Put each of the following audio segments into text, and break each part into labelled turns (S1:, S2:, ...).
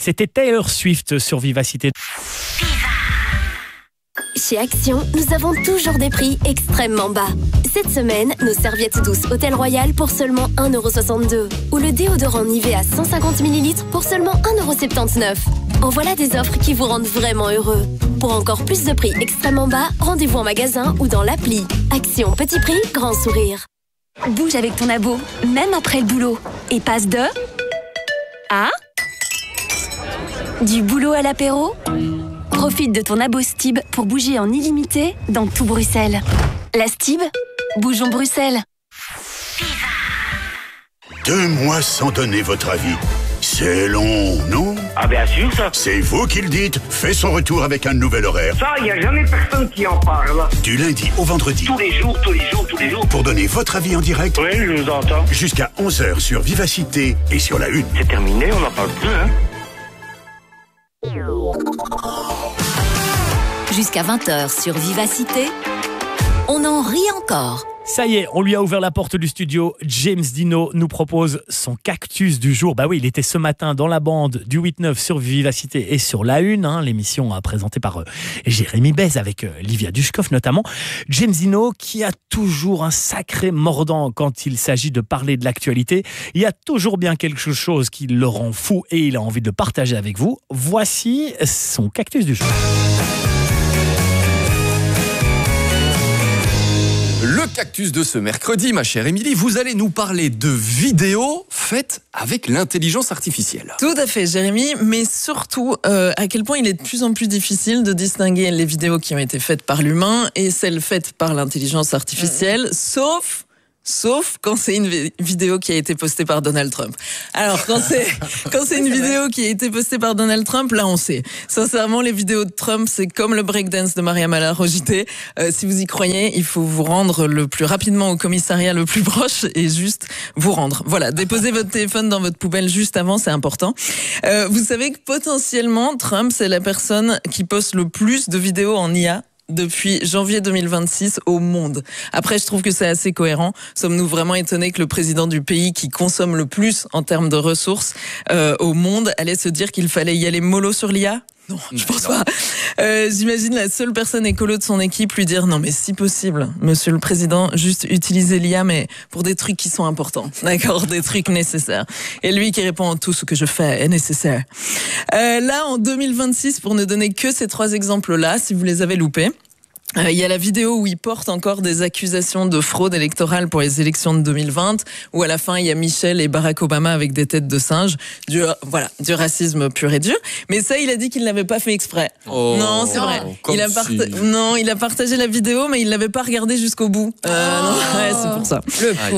S1: C'était Taylor Swift sur Vivacité.
S2: Chez Action, nous avons toujours des prix extrêmement bas. Cette semaine, nos serviettes douces Hôtel Royal pour seulement 1,62 € ou le déodorant Nivea 150 ml pour seulement 1,79 €. En voilà des offres qui vous rendent vraiment heureux. Pour encore plus de prix extrêmement bas, rendez-vous en magasin ou dans l'appli. Action, petit prix, grand sourire.
S3: Bouge avec ton abo, même après le boulot. Et passe de... à... du boulot à l'apéro. Profite de ton abo Stib pour bouger en illimité dans tout Bruxelles. La Stib, bougeons Bruxelles.
S4: 2 mois sans donner votre avis. C'est long, non?
S5: Ah bien sûr, ça.
S4: C'est vous qui le dites. Fait son retour avec un nouvel horaire.
S5: Ça, il n'y a jamais personne qui en parle.
S4: Du lundi au vendredi.
S5: Tous les jours.
S4: Pour donner votre avis en direct.
S5: Oui, je vous entends.
S4: Jusqu'à 11h sur Vivacité et sur la Une.
S5: C'est terminé, on n'en parle plus, hein.
S6: Jusqu'à 20h sur Vivacité, on en rit encore.
S1: Ça y est, on lui a ouvert la porte du studio. James Dino nous propose son cactus du jour. Bah oui, il était ce matin dans la bande du 8-9 sur Vivacité et sur La Une, l'émission présentée par Jérémy Bez avec Livia Dushkov notamment. James Dino qui a toujours un sacré mordant quand il s'agit de parler de l'actualité. Il y a toujours bien quelque chose qui le rend fou et il a envie de le partager avec vous. Voici son cactus du jour.
S7: Le cactus de ce mercredi, ma chère Émilie, vous allez nous parler de vidéos faites avec l'intelligence artificielle.
S8: Tout à fait, Jérémy, mais surtout à quel point il est de plus en plus difficile de distinguer les vidéos qui ont été faites par l'humain et celles faites par l'intelligence artificielle, sauf quand c'est une vidéo qui a été postée par Donald Trump. Alors, quand c'est une vidéo qui a été postée par Donald Trump, là, on sait. Sincèrement, les vidéos de Trump, c'est comme le breakdance de Maria Mallar au JT. Si vous y croyez, il faut vous rendre le plus rapidement au commissariat le plus proche et juste vous rendre. Voilà, déposez votre téléphone dans votre poubelle juste avant, c'est important. Vous savez que potentiellement, Trump, c'est la personne qui poste le plus de vidéos en IA depuis janvier 2026 au monde. Après, je trouve que c'est assez cohérent. Sommes-nous vraiment étonnés que le président du pays qui consomme le plus en termes de ressources au monde allait se dire qu'il fallait y aller mollo sur l'IA ? Non, je pense pas. J'imagine la seule personne écolo de son équipe lui dire non mais si possible, monsieur le président, juste utilisez l'IA mais pour des trucs qui sont importants, d'accord, des trucs nécessaires. Et lui qui répond tout ce que je fais est nécessaire. Là en 2026, pour ne donner que ces 3 exemples-là, si vous les avez loupés. Il y a la vidéo où il porte encore des accusations de fraude électorale pour les élections de 2020, où à la fin il y a Michel et Barack Obama avec des têtes de singes, du racisme pur et dur. Mais ça, il a dit qu'il l'avait pas fait exprès. Non, c'est vrai. Il a partagé la vidéo, mais il l'avait pas regardée jusqu'au bout. C'est pour ça.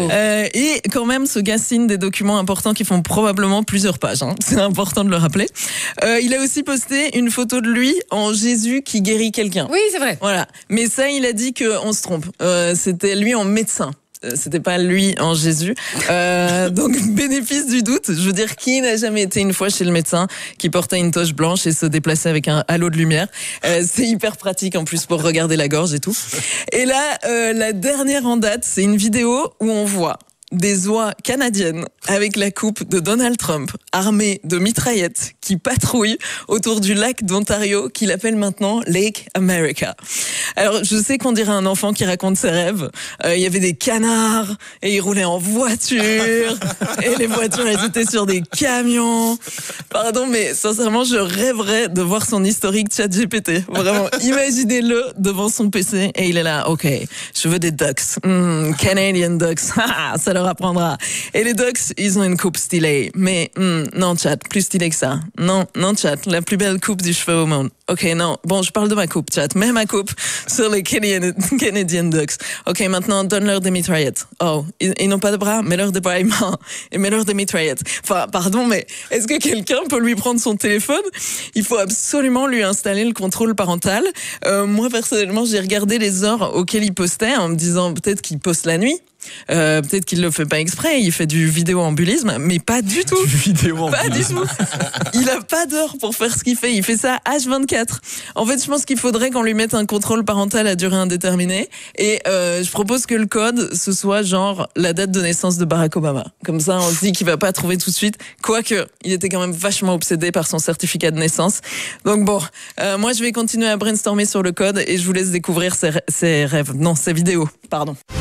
S8: Et quand même, ce gars signe des documents importants qui font probablement plusieurs pages. C'est important de le rappeler. Il a aussi posté une photo de lui en Jésus qui guérit quelqu'un.
S9: Oui, c'est vrai.
S8: Voilà. Mais ça, il a dit qu'on se trompe. C'était lui en médecin. C'était pas lui en Jésus. Donc, bénéfice du doute. Je veux dire, qui n'a jamais été une fois chez le médecin qui portait une toche blanche et se déplaçait avec un halo de lumière. C'est hyper pratique en plus pour regarder la gorge et tout. Et là, la dernière en date, c'est une vidéo où on voit des oies canadiennes avec la coupe de Donald Trump, armées de mitraillettes, qui patrouillent autour du lac d'Ontario, qu'il appelle maintenant Lake America. Alors, je sais qu'on dirait un enfant qui raconte ses rêves. Il y avait des canards, et ils roulaient en voiture, et les voitures, elles étaient sur des camions. Pardon, mais sincèrement, je rêverais de voir son historique ChatGPT. Vraiment, imaginez-le devant son PC, et il est là, ok, je veux des ducks. Canadian ducks. Ça leur apprendra. Et les ducks, ils ont une coupe stylée. Mais non, chat, plus stylée que ça. Non, chat, la plus belle coupe du cheveu au monde. Ok, non, bon, je parle de ma coupe, chat. Mais ma coupe sur les Canadian ducks. Ok, maintenant, donne-leur des mitraillettes. Oh, ils n'ont pas de bras, mets-leur des bras humains. Et mets-leur des mitraillettes. Enfin, pardon, mais est-ce que quelqu'un peut lui prendre son téléphone? Il faut absolument lui installer le contrôle parental. Moi, personnellement, j'ai regardé les heures auxquelles il postait en me disant peut-être qu'il poste la nuit. Peut-être qu'il le fait pas exprès, il fait du vidéo-ambulisme, mais pas du tout.
S7: Du vidéo
S8: Pas du tout. Il a pas d'heure pour faire ce qu'il fait. Il fait ça H24. En fait, je pense qu'il faudrait qu'on lui mette un contrôle parental à durée indéterminée. Et je propose que le code, ce soit genre la date de naissance de Barack Obama. Comme ça, on se dit qu'il va pas trouver tout de suite. Quoique, il était quand même vachement obsédé par son certificat de naissance. Donc bon, moi je vais continuer à brainstormer sur le code et je vous laisse découvrir ses rêves. Non, ses vidéos, pardon.